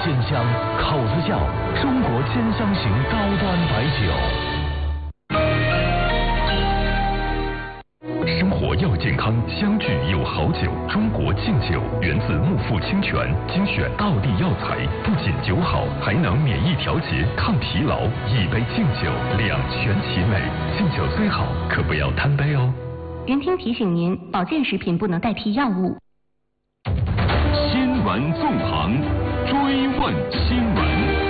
鲜香，口子窖中国兼香型高端白酒。生活要健康，相聚有好酒。中国劲酒源自木富清泉，精选道地药材，不仅酒好，还能免疫调节、抗疲劳。一杯劲酒，两全其美。劲酒最好，可不要贪杯哦。 云听提醒您，保健食品不能代替药物。 新闻纵横，追问新闻。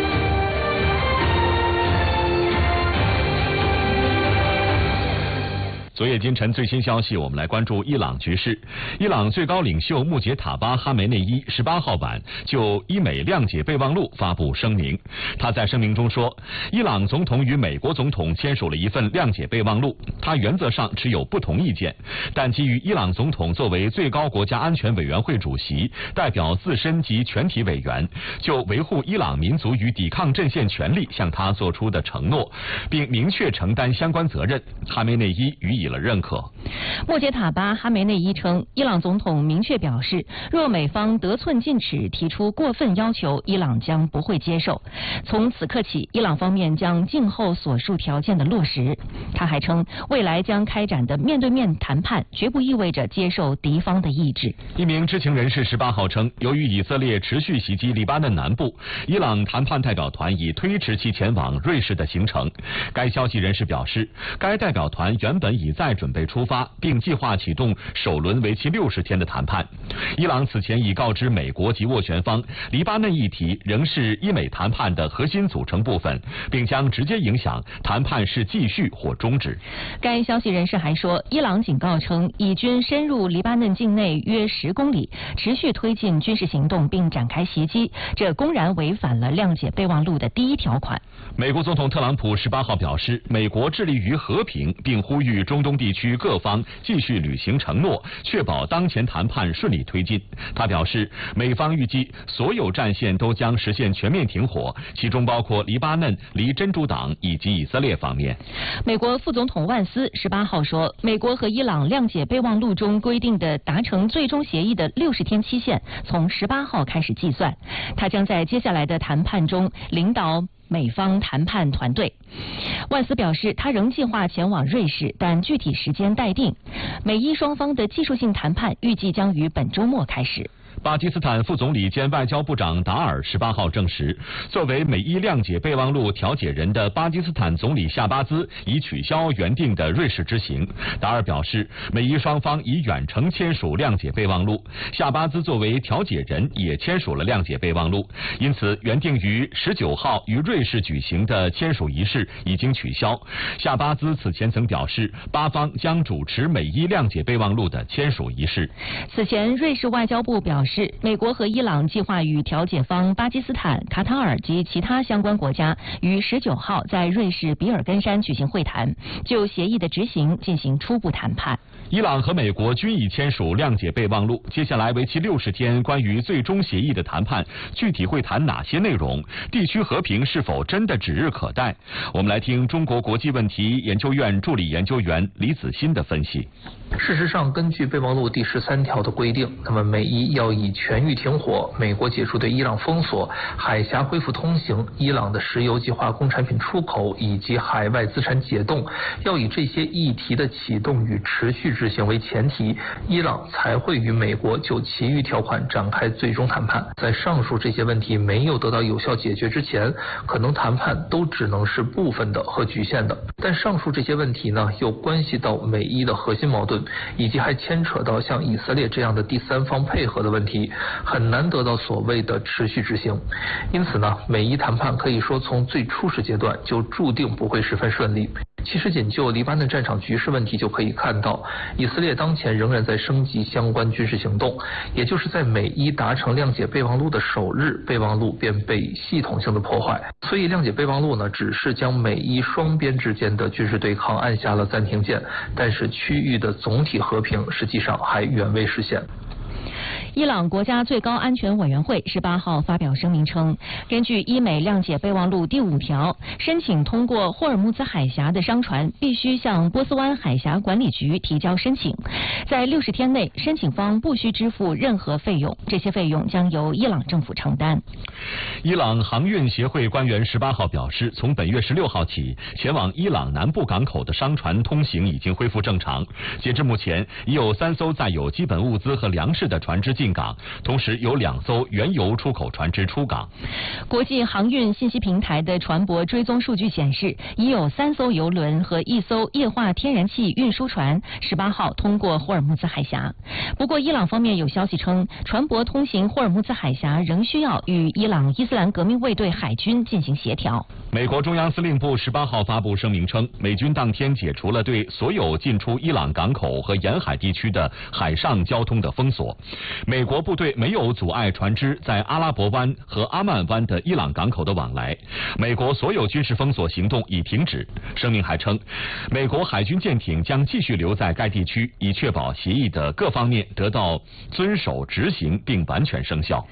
昨夜今晨最新消息，我们来关注伊朗局势。伊朗最高领袖穆杰塔巴·哈梅内伊18号晚就伊美谅解备忘录发布声明。他在声明中说，伊朗总统与美国总统签署了一份谅解备忘录，他原则上持有不同意见，但基于伊朗总统作为最高国家安全委员会主席，代表自身及全体委员，就维护伊朗民族与抵抗阵线权利向他做出的承诺，并明确承担相关责任，哈梅内伊予以了认可。 穆杰塔巴·哈梅内伊称，伊朗总统明确表示，若美方得寸进尺提出过分要求，伊朗将不会接受。从此刻起，伊朗方面将静候所述条件的落实。他还称，未来将开展的面对面谈判绝不意味着接受敌方的意志。 一名知情人士18号称，由于以色列持续袭击黎巴嫩南部，伊朗谈判代表团已推迟其前往瑞士的行程。该消息人士表示，该代表团原本已在准备出发，并计划启动首轮为期60天的谈判。伊朗此前已告知美国及斡旋方，黎巴嫩议题仍是伊美谈判的核心组成部分，并将直接影响谈判是继续或终止。 该消息人士还说，伊朗警告称，以军深入黎巴嫩境内约10公里，持续推进军事行动并展开袭击，这公然违反了谅解备忘录的第1条款。 美国总统特朗普18号表示，美国致力于和平，并呼吁中东地区各方继续履行承诺，确保当前谈判顺利推进。他表示，美方预计所有战线都将实现全面停火，其中包括黎巴嫩、黎真主党以及以色列方面。 美国副总统万斯18号说，美国和伊朗谅解备忘录中规定的达成最终协议的60天期限从18号开始计算。他将在接下来的谈判中领导美方谈判团队。万斯表示，他仍计划前往瑞士，但具体时间待定。美伊双方的技术性谈判预计将于本周末开始。 巴基斯坦副总理兼外交部长达尔18号证实，作为美伊谅解备忘录调解人的巴基斯坦总理夏巴兹已取消原定的瑞士之行。达尔表示，美伊双方已远程签署谅解备忘录，夏巴兹作为调解人也签署了谅解备忘录，因此原定于19号于瑞士举行的签署仪式已经取消。夏巴兹此前曾表示，巴方将主持美伊谅解备忘录的签署仪式。 此前，瑞士外交部表示，美国和伊朗计划与调解方巴基斯坦、卡塔尔及其他相关国家于19号在瑞士比尔根山举行会谈，就协议的执行进行初步谈判。 伊朗和美国均已签署谅解备忘录，接下来为期60天关于最终协议的谈判，具体会谈哪些内容？地区和平是否真的指日可待？我们来听中国国际问题研究院助理研究员李子欣的分析。 事实上，根据备忘录第13条的规定，那么美伊要以全域停火、美国解除对伊朗封锁、海峡恢复通行、伊朗的石油及化工产品出口以及海外资产解冻，要以这些议题的启动与持续执行为前提，伊朗才会与美国就其余条款展开最终谈判。在上述这些问题没有得到有效解决之前，可能谈判都只能是部分的和局限的。但上述这些问题呢，又关系到美伊的核心矛盾，以及还牵扯到像以色列这样的第三方配合的问题，很难得到所谓的持续执行。因此呢，美伊谈判可以说从最初始阶段就注定不会十分顺利。其实仅就黎巴嫩战场局势问题就可以看到，以色列当前仍然在升级相关军事行动，也就是在美伊达成谅解备忘录的首日，备忘录便被系统性的破坏。所以谅解备忘录呢，只是将美伊双边之间的军事对抗按下了暂停键，但是区域的总体和平实际上还远未实现。 伊朗国家最高安全委员会18号发表声明称，根据伊美谅解备忘录第5条，申请通过霍尔木兹海峡的商船必须向波斯湾海峡管理局提交申请，在60天内，申请方不需支付任何费用，这些费用将由伊朗政府承担。 伊朗航运协会官员18号表示，从本月16号起，前往伊朗南部港口的商船通行已经恢复正常。截至目前，已有3艘载有基本物资和粮食的船只进港，同时有2艘原油出口船只出港。 国际航运信息平台的船舶追踪数据显示，已有3艘油轮和1艘液化天然气运输船18号通过霍尔木兹海峡。不过，伊朗方面有消息称，船舶通行霍尔木兹海峡仍需要与伊朗伊斯兰革命卫队海军进行协调。 美国中央司令部18号发布声明称，美军当天解除了对所有进出伊朗港口和沿海地区的海上交通的封锁。美国部队没有阻碍船只在阿拉伯湾和阿曼湾的伊朗港口的往来。美国所有军事封锁行动已停止。声明还称，美国海军舰艇将继续留在该地区，以确保协议的各方面得到遵守执行并完全生效。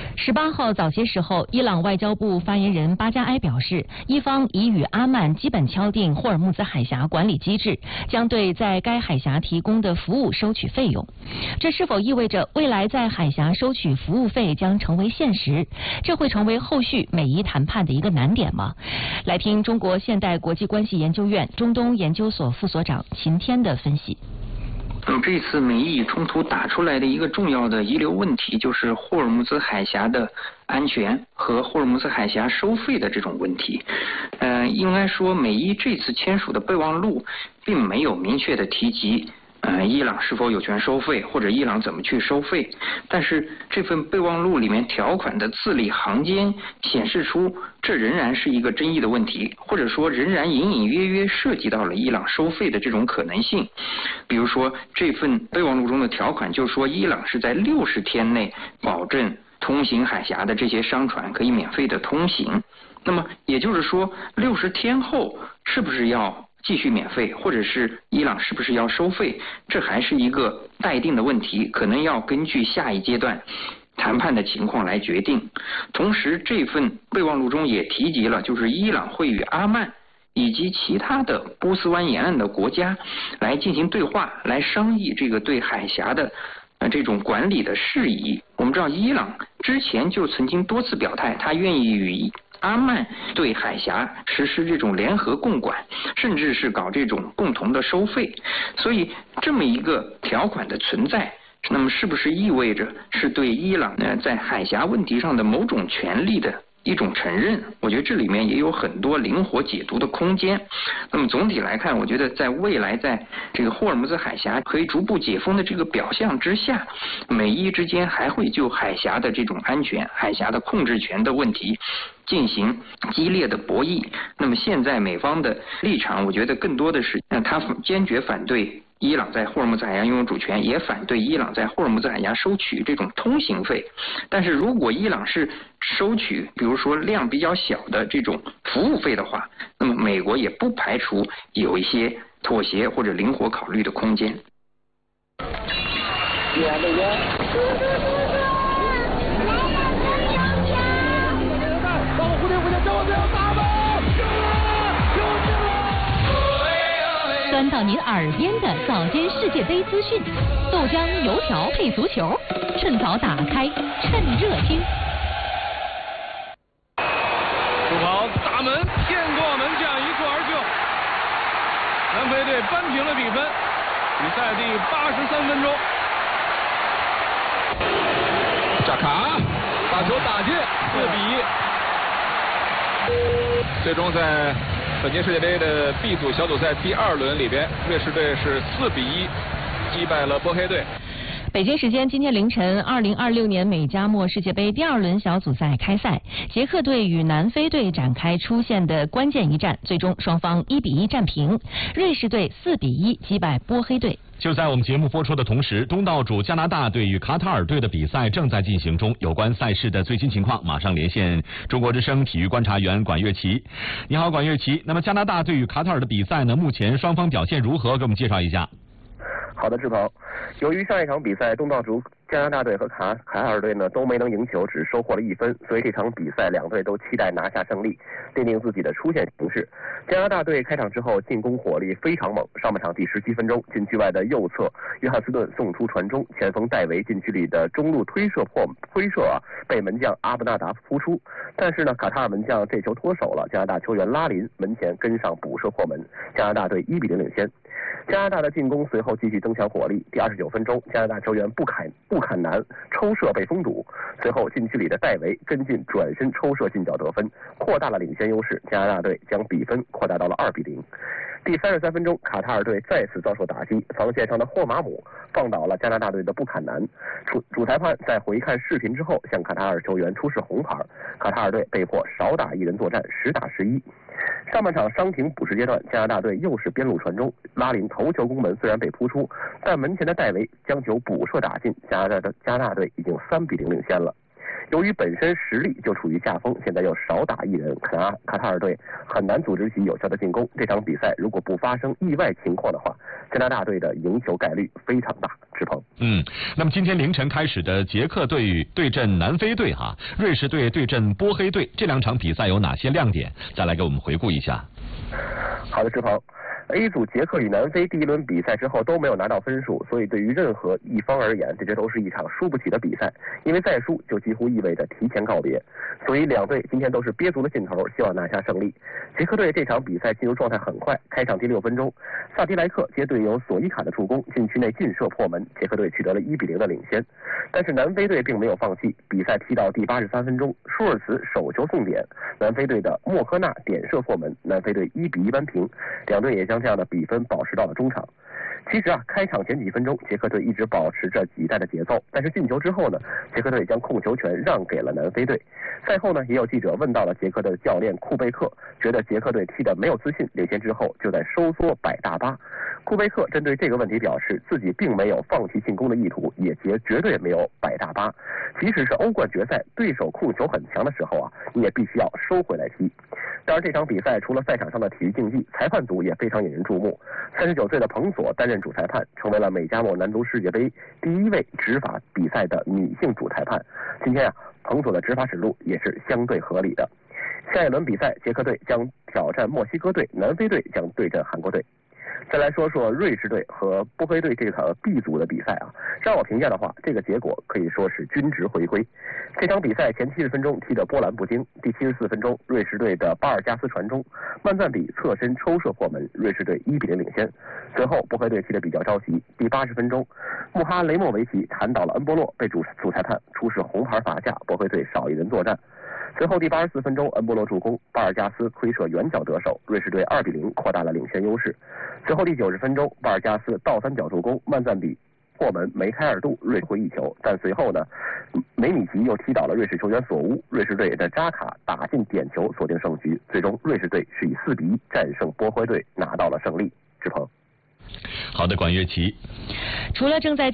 18号早些时候，伊朗外交部发言人巴加埃表示，伊方已与阿曼基本敲定霍尔木兹海峡管理机制，将对在该海峡提供的服务收取费用。这是否意味着未来在海峡收取服务费将成为现实？这会成为后续美伊谈判的一个难点吗？来听中国现代国际关系研究院中东研究所副所长秦天的分析。 这次美伊冲突打出来的一个重要的遗留问题，就是霍尔木兹海峡的安全和霍尔木兹海峡收费的这种问题。应该说美伊这次签署的备忘录并没有明确的提及伊朗是否有权收费，或者伊朗怎么去收费。但是这份备忘录里面条款的字里行间显示出，这仍然是一个争议的问题，或者说仍然隐隐约约涉及到了伊朗收费的这种可能性。比如说，这份备忘录中的条款就说，伊朗是在60天内保证通行海峡的这些商船可以免费的通行。那么也就是说，60天后是不是要继续免费，或者是伊朗是不是要收费，这还是一个待定的问题，可能要根据下一阶段谈判的情况来决定。同时，这份备忘录中也提及了，就是伊朗会与阿曼以及其他的波斯湾沿岸的国家来进行对话，来商议这个对海峡的这种管理的事宜。我们知道，伊朗之前就曾经多次表态，他愿意与阿曼对海峡实施这种联合共管，甚至是搞这种共同的收费。所以这么一个条款的存在，那么是不是意味着是对伊朗在海峡问题上的某种权利的一种承认？我觉得这里面也有很多灵活解读的空间。那么总体来看，我觉得在未来在这个霍尔木兹海峡可以逐步解封的这个表象之下，美伊之间还会就海峡的这种安全、海峡的控制权的问题进行激烈的博弈。那么现在美方的立场，我觉得更多的是他坚决反对伊朗在霍尔木兹海峡拥有主权，也反对伊朗在霍尔木兹海峡收取这种通行费。但是如果伊朗是收取比如说量比较小的这种服务费的话，那么美国也不排除有一些妥协或者灵活考虑的空间。 钻到您耳边的早间世界杯资讯，豆浆油条配足球，趁早打开，趁热听。 助跑大门骗过门将，一蹴而就。南非队扳平了比分。比赛第83分钟， 扎卡把球打进，4-1。最终在本届世界杯的 B 组小组赛第2轮里边，瑞士队是4-1击败了波黑队。 北京时间今天凌晨，2026年美加墨世界杯第2轮小组赛开赛，捷克队与南非队展开出线的关键一战，最终双方1-1战平，瑞士队4-1击败波黑队。 就在我们节目播出的同时，东道主加拿大队与卡塔尔队的比赛正在进行中。有关赛事的最新情况，马上连线中国之声体育观察员管乐琪。你好，管乐琪。那么加拿大队与卡塔尔的比赛呢？目前双方表现如何？给我们介绍一下。 好的，志鹏。 由于上一场比赛东道主加拿大队和卡塔尔队呢都没能赢球，只收获了1分，所以这场比赛两队都期待拿下胜利，奠定自己的出线形势。加拿大队开场之后进攻火力非常猛，上半场第17分钟，禁区外的右侧约翰斯顿送出传中，前锋戴维禁区里的中路推射被门将阿布纳达扑出，但是呢卡塔尔门将这球脱手了，加拿大球员拉林门前跟上补射破门，加拿大队1比0领先。加拿大的进攻随后继续增强火力，第29分钟，加拿大球员布坎南抽射被封堵，随后禁区里的戴维跟进转身抽射进角得分，扩大了领先优势，加拿大队将比分扩大到了2比0。第33分钟，卡塔尔队再次遭受打击，防线上的霍马姆放倒了加拿大队的布坎南，主裁判在回看视频之后向卡塔尔球员出示红牌，卡塔尔队被迫少打1人作战，10打11。上半场伤停补时阶段，加拿大队又是边路传中，拉林头球攻门虽然被扑出，但门前的戴维将球补射打进，加拿大队已经3比0领先了。由于本身实力就处于下风，现在又少打1人，卡塔尔队很难组织起有效的进攻。这场比赛如果不发生意外情况的话，加拿大队的赢球概率非常大。志鹏， 那么今天凌晨开始的捷克队对阵南非队瑞士队对阵波黑队，这2场比赛有哪些亮点？再来给我们回顾一下。 好的，志鹏。A 组捷克与南非第1轮比赛之后都没有拿到分数，所以对于任何一方而言，这都是一场输不起的比赛，因为再输就几乎意味着提前告别。所以两队今天都是憋足了劲头，希望拿下胜利。捷克队这场比赛进入状态很快，开场第6分钟，萨迪莱克接队友索伊卡的助攻，禁区内劲射破门，捷克队取得了1比0的领先。但是南非队并没有放弃，比赛踢到第83分钟，舒尔茨手球送点，南非队的莫科纳点射破门，南非队1比1扳平，两队也将这样的比分保持到了中场。其实开场前几分钟，捷克队一直保持着挤带的节奏，但是进球之后呢，捷克队将控球权让给了南非队。赛后呢，也有记者问到了捷克的教练库贝克，觉得捷克队踢得没有自信，领先之后就在收缩摆大巴。库贝克针对这个问题表示，自己并没有放弃进攻的意图，也绝对没有摆大巴。即使是欧冠决赛，对手控球很强的时候你也必须要收回来踢。当然，这场比赛除了赛场上的体育竞技，裁判组也非常引人注目。39岁的彭索担任主裁判，成为了美加墨男足世界杯第1位执法比赛的女性主裁判。今天彭索的执法指路也是相对合理的。下一轮比赛，捷克队将挑战墨西哥队，南非队将对阵韩国队。再来说说瑞士队和波黑队这场 B 组的比赛让我评价的话，这个结果可以说是均值回归。这场比赛前70分钟踢得波澜不惊，第74分钟瑞士队的巴尔加斯传中，曼赞比侧身抽射破门，瑞士队1比0领先。随后波黑队踢得比较着急，第80分钟穆哈雷莫维奇弹倒了恩波洛，被主裁判出示红牌罚下，波黑队少1人作战。随后第84分钟恩波洛助攻，巴尔加斯推射远角得手，瑞士队2比0扩大了领先优势。随后第90分钟巴尔加斯倒三角助攻，曼赞比破门梅开2度，瑞士回1球。但随后呢，梅米奇又踢倒了瑞士球员索乌，瑞士队的扎卡打进点球锁定胜局，最终瑞士队是以4比1战胜波黑队拿到了胜利。志鹏， 好的，管乐琪。 除了正在